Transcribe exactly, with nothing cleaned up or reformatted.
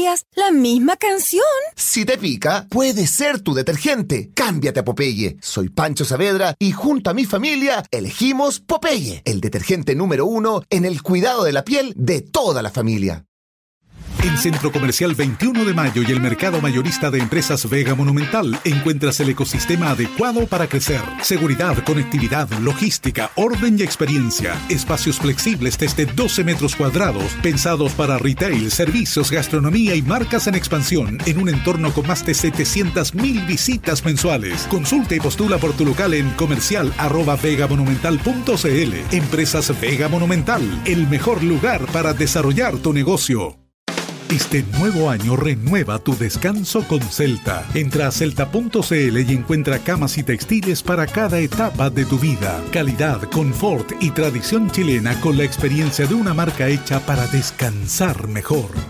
días la misma canción. Si te pica, puede ser tu detergente. Cámbiate a Popeye. Soy Pancho Saavedra y junto a mi familia elegimos Popeye, el detergente número uno en el cuidado de la piel de toda la familia. En Centro Comercial veintiuno de Mayo y el Mercado Mayorista de Empresas Vega Monumental encuentras el ecosistema adecuado para crecer. Seguridad, conectividad, logística, orden y experiencia. Espacios flexibles desde doce metros cuadrados, pensados para retail, servicios, gastronomía y marcas en expansión, en un entorno con más de setecientas mil visitas mensuales. Consulta y postula por tu local en comercial arroba vegamonumental punto cl. Empresas Vega Monumental, el mejor lugar para desarrollar tu negocio. Este nuevo año renueva tu descanso con Celta. Entra a celta punto cl y encuentra camas y textiles para cada etapa de tu vida. Calidad, confort y tradición chilena con la experiencia de una marca hecha para descansar mejor.